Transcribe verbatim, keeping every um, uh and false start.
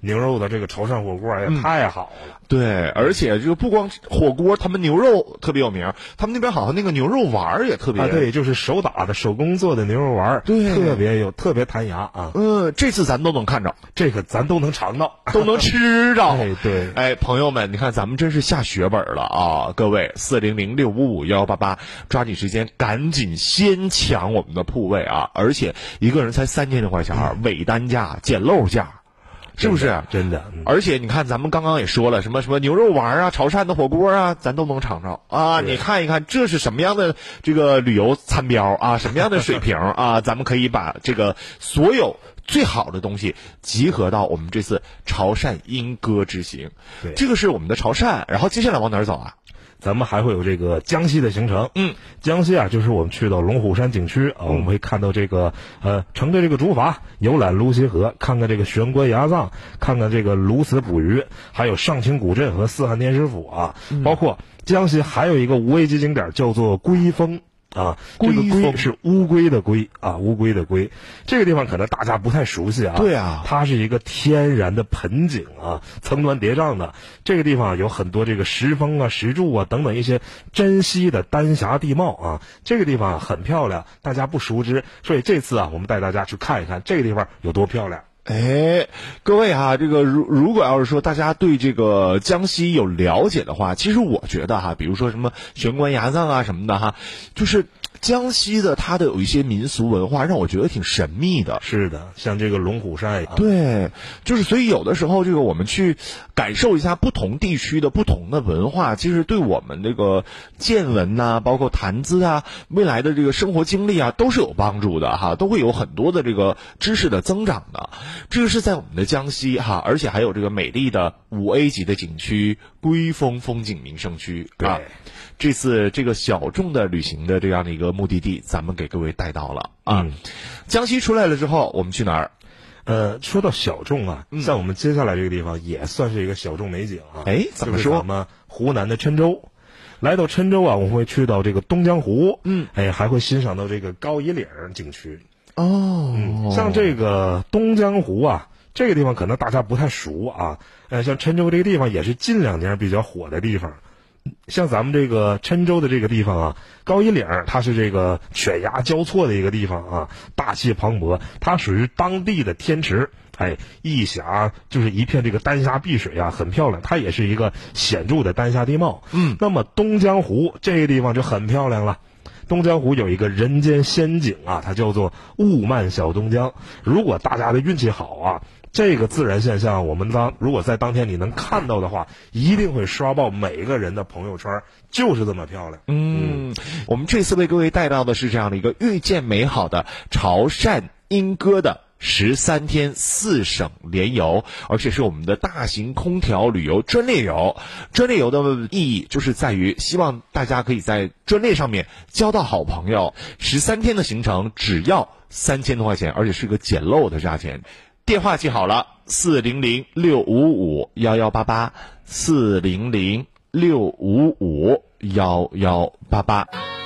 牛肉的这个潮汕火锅也太好了。 嗯、对，而且就不光火锅，他们牛肉特别有名，他们那边好像那个牛肉丸也特别、 啊、对，就是手打的手工做的牛肉丸， 对， 特别有特别弹牙啊。 嗯，这次咱都能看着， 这个咱都能尝到， 都能吃着。 哎，对， 哎，朋友们，你看咱们真是下血本了啊！各位，四零零六五五幺幺八八，抓紧时间，赶紧先抢我们的铺位啊！而且一个人才三千多块钱，嗯、伪单价、捡漏价。是不是真的？嗯、 而且你看，咱们刚刚也说了，什么什么牛肉丸啊、潮汕的火锅啊，咱都能尝着啊！你看一看，这是什么样的这个旅游餐标啊？什么样的水平啊？咱们可以把这个所有最好的东西集合到我们这次潮汕莺歌之行。 对， 这个是我们的潮汕，然后接下来往哪儿走啊？ 咱们还会有这个江西的行程， 嗯， 江西啊，就是我们去到龙虎山景区啊，我们会看到这个呃，乘着这个竹筏游览泸溪河，看看这个玄关崖藏，看看这个鸬鹚捕鱼，还有上清古镇和四汉天师府啊， 嗯、 包括江西还有一个无危级景点叫做龟峰。啊，这个龟是乌龟的龟啊，乌龟的龟。这个地方可能大家不太熟悉啊。 对啊， 它是一个天然的盆景啊，层峦叠嶂的。这个地方有很多这个石峰啊、石柱啊等等一些珍稀的丹霞地貌啊。这个地方很漂亮，大家不熟知，所以这次啊，我们带大家去看一看这个地方有多漂亮。 哎，各位哈，这个如如果要是说大家对这个江西有了解的话，其实我觉得哈，比如说什么玄关崖藏啊什么的哈，就是江西的它的有一些民俗文化让我觉得挺神秘的。 是的，像这个龙虎山， 对，就是所以有的时候这个我们去感受一下不同地区的不同的文化，其实对我们这个见闻呐、啊，包括谈资啊，未来的这个生活经历啊，都是有帮助的哈，都会有很多的这个知识的增长的。这个是在我们的江西哈，而且还有这个美丽的五 A 级的景区龟峰风景名胜区啊。这次这个小众的旅行的这样的一个目的地，咱们给各位带到了啊。嗯、江西出来了之后，我们去哪儿？ 呃，说到小众啊，嗯、像我们接下来这个地方也算是一个小众美景啊。 哎，怎么说？ 咱们湖南的郴州，来到郴州啊，我们会去到这个东江湖，嗯，哎，还会欣赏到这个高一岭景区。 哦、 嗯，像这个东江湖啊，这个地方可能大家不太熟啊。呃，像郴州这个地方也是近两年比较火的地方。像咱们这个郴州的这个地方啊，高一岭它是这个犬牙交错的一个地方啊，大气磅礴，它属于当地的天池。哎，一峡就是一片这个丹霞碧水啊，很漂亮，它也是一个显著的丹霞地貌。 嗯， 那么东江湖这个地方就很漂亮了。东江湖有一个人间仙景啊，它叫做雾漫小东江。如果大家的运气好啊，这个自然现象我们当如果在当天你能看到的话，一定会刷爆每个人的朋友圈，就是这么漂亮。 嗯，嗯我们这次为各位带到的是这样的一个遇见美好的潮汕莺歌的十三天四省联游，而且是我们的大型空调旅游专列游。专列游的意义就是在于希望大家可以在专列上面交到好朋友。十三天的行程只要三千多块钱，而且是个捡漏的价钱。电话记好了，四零零六五五幺幺八八，四零零六五五幺幺八八。